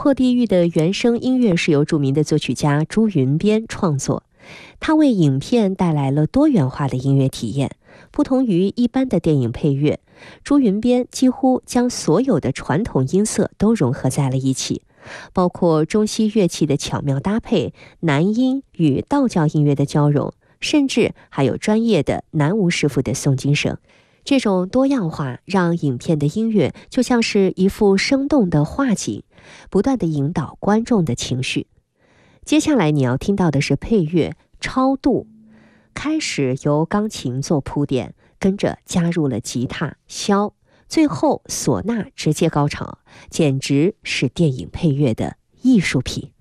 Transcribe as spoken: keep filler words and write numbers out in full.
破地狱》的原声音乐是由著名的作曲家朱云边创作，他为影片带来了多元化的音乐体验。不同于一般的电影配乐，朱云边几乎将所有的传统音色都融合在了一起，包括中西乐器的巧妙搭配、南音与道教音乐的交融，甚至还有专业的南无师傅的诵经声。这种多样化让影片的音乐就像是一幅生动的画景，不断地引导观众的情绪。接下来你要听到的是配乐《超度》，开始由钢琴做铺垫，跟着加入了吉他、箫，最后唢呐直接高潮，简直是电影配乐的艺术品。